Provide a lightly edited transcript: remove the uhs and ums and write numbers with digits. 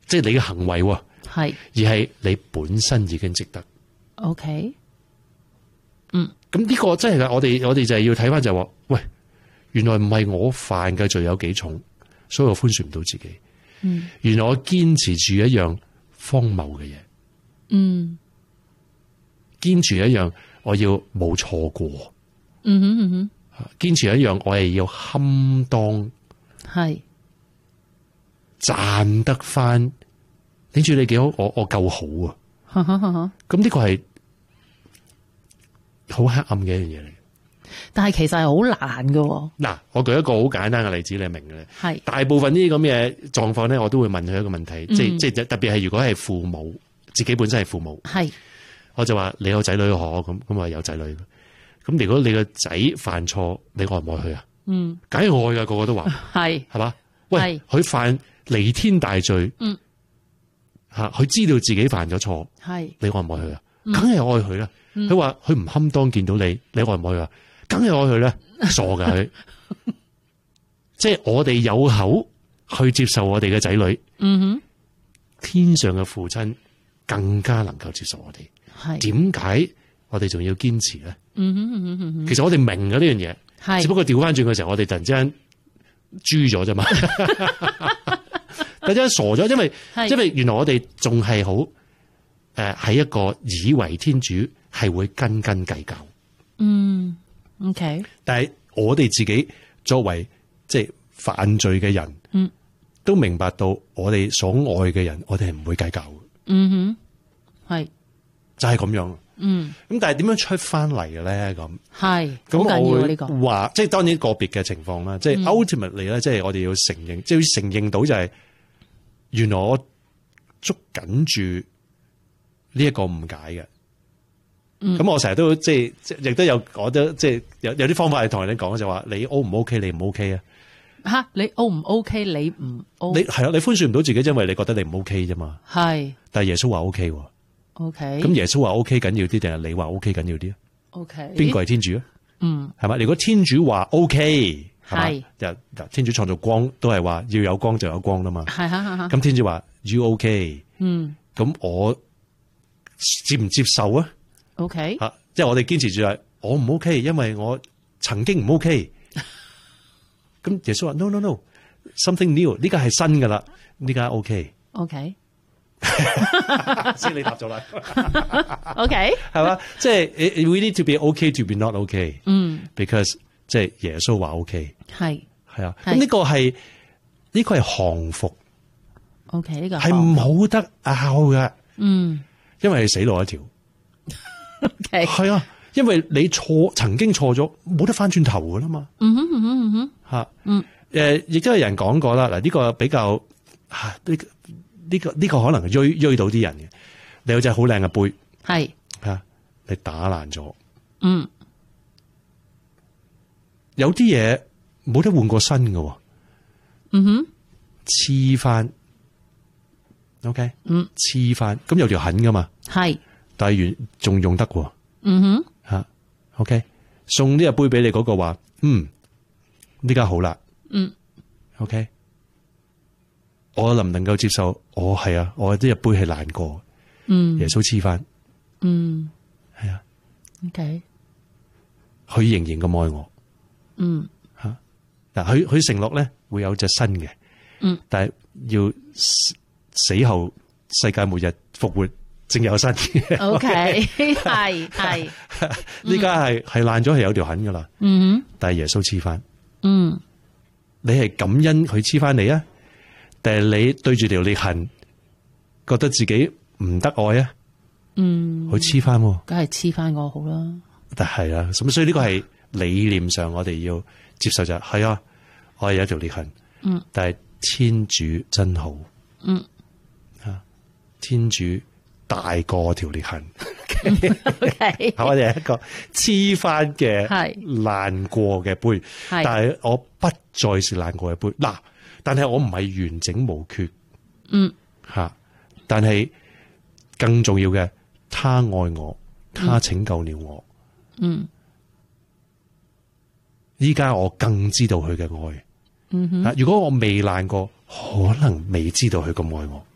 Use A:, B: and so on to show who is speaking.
A: 即係你嘅行為，
B: 係
A: 而係你本身已經值得。
B: OK，
A: 咁呢個真係㗎，我哋就係要睇翻就係話，喂，原來唔係我犯嘅罪有幾重，所以我寬恕唔到自己。原來我堅持住一樣荒謬嘅嘢，堅持一樣我要冇錯過，堅持一樣我係要堪當，
B: 係
A: 賺得翻。頂住你幾好，我夠好啊！咁呢個係好黑暗嘅一樣嘢嚟。
B: 但係其實係好難㗎。
A: 嗱，我舉一個好簡單嘅例子，你明嘅咧。
B: 係
A: 大部分呢啲咁嘅狀況咧，我都會問佢一個問題，即係特別係如果係父母，自己本身係父母，
B: 係
A: 我就話你有仔女可咁話有仔女。咁如果你個仔犯錯，你愛唔愛佢啊？梗係愛㗎，個個都話係嘛？喂，佢犯彌天大罪，佢知道自己犯咗錯，係你愛唔愛佢啊？梗係愛佢啦。佢話佢唔堪當見到你，你愛唔愛佢啊？梗係愛佢啦，傻噶佢。即係我哋有口去接受我哋嘅仔女，天上嘅父親更加能夠接受我哋。係點解我哋仲要堅持咧？其實我哋明嘅呢樣嘢，係只不過調翻轉嘅時候，我哋突然之間豬咗啫嘛。突然之間傻咗，因為原來我哋仲係好喺一個以為天主係會斤斤計較。
B: OK， 但
A: 係我哋自己作為即係犯罪嘅人，都明白到我哋所愛嘅人，我哋係唔會計較嘅。
B: 係
A: 就係咁樣。咁但係點樣出翻嚟嘅咧？咁
B: 係
A: 咁我會
B: 呢個
A: 話，即係當然個別嘅情況啦。即係 ultimately 咧，即係我哋要承認，即係要承認到就係原來我捉緊住呢一個誤解嘅。咁我成日都即係亦都有，我都即係有啲方法係同人哋講，就話你 O 唔 OK， 你唔 OK 啊？
B: 吓，你 O 唔 OK？ 你唔 O？ 你
A: 係啊？你寬恕唔到自己，因為你覺得你唔 OK 啫嘛。係，但係耶穌話 OK。OK， 咁耶穌話 OK 緊要啲，定係你話 OK 緊要啲啊
B: ？OK，
A: 邊個係天主啊？係嘛？如果天主話 OK， 係天主創造光都係話要有光就有光啦嘛。係咁天主話 You OK， 咁我接唔接受啊？OK， 即係我哋堅持住係我唔 OK， 因為我曾經唔 OK。咁耶穌話 No，something new， 呢個係新噶啦，呢個 OK。先你答咗啦。OK， 係嘛？即係 we need to be okay to be not okay。because 即係耶穌話 OK。係啊。咁呢個係降服。OK， 呢個係冇得拗噶。因為係死路一條。OK， 係啊，因為你曾經錯咗，冇得翻轉頭噶啦嘛。吓，亦都有人講過啦。嗱，呢個比較呢個可能係鋥到啲人嘅。你有隻好靚嘅杯，係吓，你打爛咗，有啲嘢冇得換過新嘅，黐翻 ，OK， 黐翻，咁有條痕噶嘛，係，但係仲用得喎，吓 ，OK， 送呢隻杯俾你嗰個話，呢家好啦，OK。我能唔能夠接受？係啊，我呢隻杯係爛過，耶穌黐翻，係啊 ，OK， 佢仍然咁愛我，吓嗱，佢承諾咧會有隻新嘅，但係要死後世界末日復活正有新嘅
B: ，OK， 係，
A: 呢家係爛咗係有條痕噶啦，但係耶穌黐翻，你係感恩佢黐翻你啊？定係你對住條裂痕，覺得自己唔得愛啊？佢黐翻，梗係黐翻我好啦。但係啊，咁所以呢個係理念上，我哋要接受就係啊，我係有條裂痕，但係天主真好，天主大過條裂痕，係我哋係一個黐翻嘅爛過嘅杯，但係我不再是爛過嘅杯嗱。但係我唔係完整無缺，但係更重要嘅，他愛我，他拯救了我，依家我更知道佢嘅愛，如果我未爛過，可能未知道佢咁愛我，